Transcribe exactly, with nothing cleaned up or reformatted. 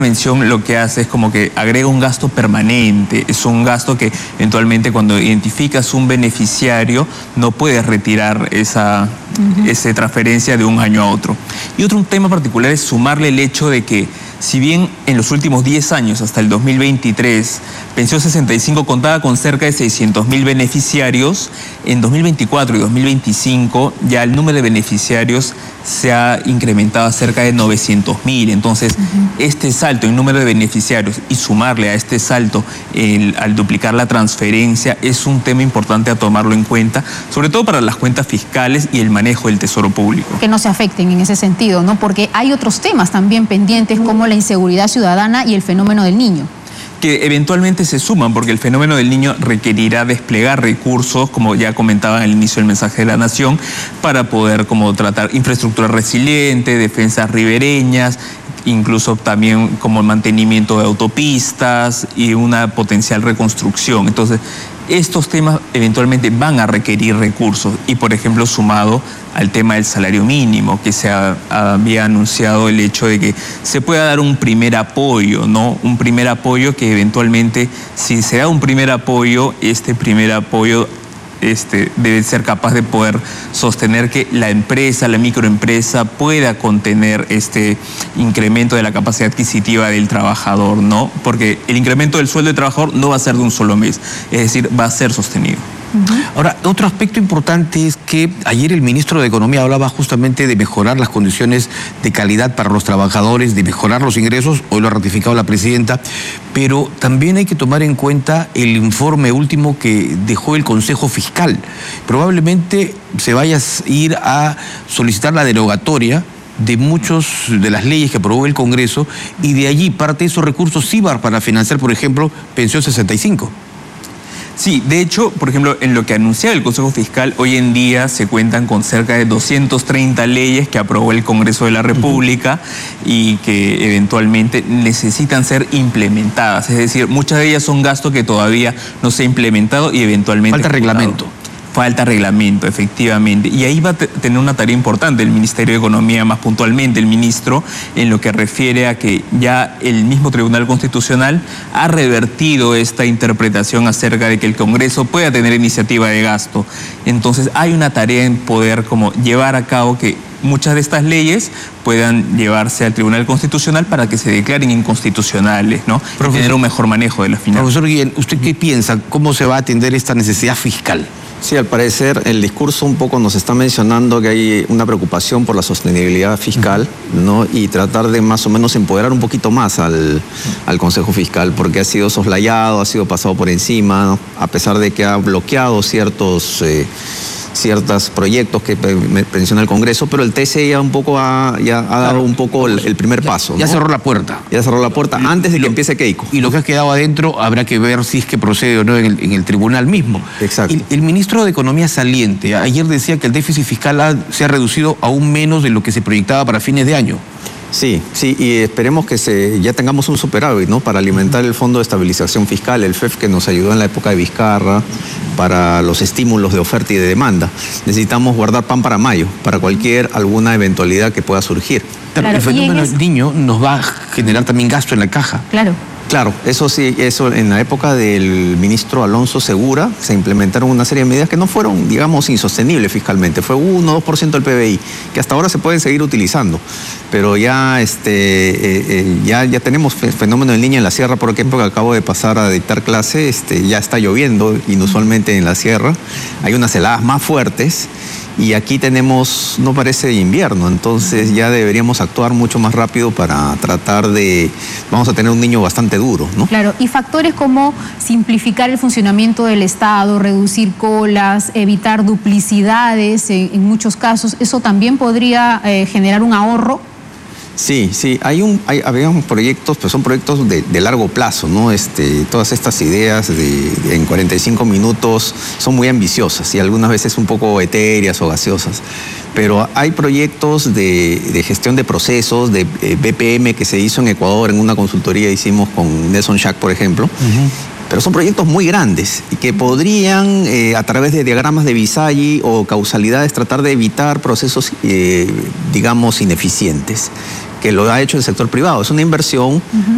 mención lo que hace es como que agrega un gasto permanente, es un gasto que eventualmente cuando identificas un beneficiario no puedes retirar esa, uh-huh. esa transferencia de un año a otro. Y otro tema particular es sumarle el hecho de que si bien en los últimos diez años, hasta el dos mil veintitrés, Pensión sesenta y cinco contaba con cerca de seiscientos mil beneficiarios, en dos mil veinticuatro y dos mil veinticinco ya el número de beneficiarios se ha incrementado a cerca de novecientos mil. Entonces, uh-huh. este salto en número de beneficiarios y sumarle a este salto el, al duplicar la transferencia es un tema importante a tomarlo en cuenta, sobre todo para las cuentas fiscales y el manejo del tesoro público. Que no se afecten en ese sentido, ¿no? Porque hay otros temas también pendientes como la inseguridad ciudadana y el fenómeno del niño. Que eventualmente se suman, porque el fenómeno del niño requerirá desplegar recursos, como ya comentaba al inicio del mensaje de la Nación, para poder como tratar infraestructura resiliente, defensas ribereñas, incluso también como el mantenimiento de autopistas y una potencial reconstrucción. Entonces, estos temas eventualmente van a requerir recursos y, por ejemplo, sumado al tema del salario mínimo, que se ha, había anunciado el hecho de que se pueda dar un primer apoyo, ¿no? Un primer apoyo que eventualmente, si se da un primer apoyo, este primer apoyo Este, debe ser capaz de poder sostener que la empresa, la microempresa pueda contener este incremento de la capacidad adquisitiva del trabajador, ¿no? Porque el incremento del sueldo del trabajador no va a ser de un solo mes, es decir, va a ser sostenido. Ahora, otro aspecto importante es que ayer el ministro de Economía hablaba justamente de mejorar las condiciones de calidad para los trabajadores, de mejorar los ingresos, hoy lo ha ratificado la presidenta, pero también hay que tomar en cuenta el informe último que dejó el Consejo Fiscal. Probablemente se vaya a ir a solicitar la derogatoria de muchas de las leyes que aprobó el Congreso y de allí parte de esos recursos sí va para financiar, por ejemplo, Pensión sesenta y cinco. Sí, de hecho, por ejemplo, en lo que anunciaba el Consejo Fiscal, hoy en día se cuentan con cerca de doscientas treinta leyes que aprobó el Congreso de la República uh-huh. y que eventualmente necesitan ser implementadas. Es decir, muchas de ellas son gastos que todavía no se ha implementado y eventualmente... Falta reglamento. Falta reglamento, efectivamente. Y ahí va a tener una tarea importante el Ministerio de Economía, más puntualmente el ministro, en lo que refiere a que ya el mismo Tribunal Constitucional ha revertido esta interpretación acerca de que el Congreso pueda tener iniciativa de gasto. Entonces hay una tarea en poder como llevar a cabo que muchas de estas leyes puedan llevarse al Tribunal Constitucional para que se declaren inconstitucionales, ¿no? Profesor, y tener un mejor manejo de las finanzas. Profesor Guillén, ¿usted qué piensa? ¿Cómo se va a atender esta necesidad fiscal? Sí, al parecer el discurso un poco nos está mencionando que hay una preocupación por la sostenibilidad fiscal, ¿no? Y tratar de más o menos empoderar un poquito más al, al Consejo Fiscal, porque ha sido soslayado, ha sido pasado por encima, ¿no? A pesar de que ha bloqueado ciertos... Eh, ciertos proyectos que menciona el Congreso, pero el T C ya un poco ha, ya ha dado claro. un poco el, el primer paso. Ya, ya ¿no? cerró la puerta. Ya cerró la puerta y, antes de que lo, empiece Keiko. Y lo que ha quedado adentro habrá que ver si es que procede o no en el, en el tribunal mismo. Exacto. El, el ministro de Economía saliente ayer decía que el déficit fiscal ha, se ha reducido aún menos de lo que se proyectaba para fines de año. Sí, sí, y esperemos que se, ya tengamos un superávit, ¿no? Para alimentar el Fondo de Estabilización Fiscal, el F E F, que nos ayudó en la época de Vizcarra, para los estímulos de oferta y de demanda. Necesitamos guardar pan para mayo, para cualquier, alguna eventualidad que pueda surgir. Claro, el fenómeno del niño nos va a generar también gasto en la caja. Claro. Claro, eso sí, eso en la época del ministro Alonso Segura se implementaron una serie de medidas que no fueron, digamos, insostenibles fiscalmente. Fue uno o dos por ciento del P B I, que hasta ahora se pueden seguir utilizando. Pero ya, este, eh, eh, ya, ya tenemos fenómeno del niño en la sierra, por ejemplo, que acabo de pasar a dictar clase, este, ya está lloviendo inusualmente en la sierra. Hay unas heladas más fuertes. Y aquí tenemos, no parece invierno, entonces ya deberíamos actuar mucho más rápido para tratar de, vamos a tener un niño bastante duro, ¿no? Claro, y factores como simplificar el funcionamiento del Estado, reducir colas, evitar duplicidades en, en muchos casos, ¿eso también podría eh, generar un ahorro? Sí, sí, hay un, hay, había proyectos, pero son proyectos de, de largo plazo, ¿no? Este, todas estas ideas de, de en cuarenta y cinco minutos son muy ambiciosas y algunas veces un poco etéreas o gaseosas. Pero hay proyectos de, de gestión de procesos, de eh, B P M que se hizo en Ecuador, en una consultoría hicimos con Nelson Schack, por ejemplo. Uh-huh. Pero son proyectos muy grandes y que podrían, eh, a través de diagramas de Visagi o causalidades, tratar de evitar procesos, eh, digamos, ineficientes, que lo ha hecho el sector privado. Es una inversión, uh-huh.